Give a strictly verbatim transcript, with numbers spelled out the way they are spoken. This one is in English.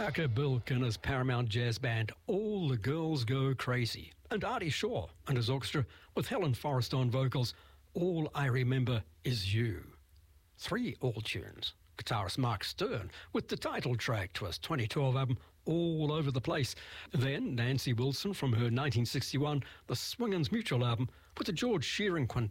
Tucker Bilk and his Paramount Jazz Band, All the Girls Go Crazy. And Artie Shaw and his orchestra with Helen Forrest on vocals, All I Remember Is You. Three all tunes. Guitarist Mark Stern with the title track to his twenty twelve album, All Over the Place. Then Nancy Wilson from her nineteen sixty-one The Swingins Mutual album with the George Shearing Quintet.